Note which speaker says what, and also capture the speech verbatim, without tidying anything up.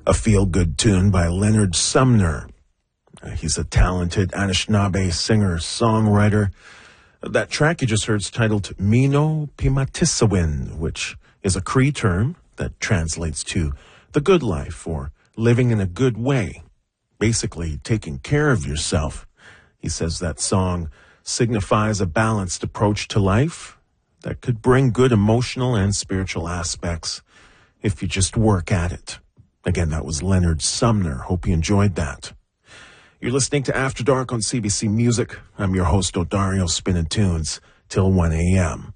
Speaker 1: A feel-good tune by Leonard Sumner. Uh, he's a talented Anishinaabe singer-songwriter. That track you just heard is titled Mino Pimatisawin, which is a Cree term that translates to the good life or living in a good way, basically taking care of yourself. He says that song signifies a balanced approach to life that could bring good emotional and spiritual aspects if you just work at it. Again, that was Leonard Sumner. Hope you enjoyed that. You're listening to After Dark on C B C Music. I'm your host, Odario Spinning Tunes, till one a.m.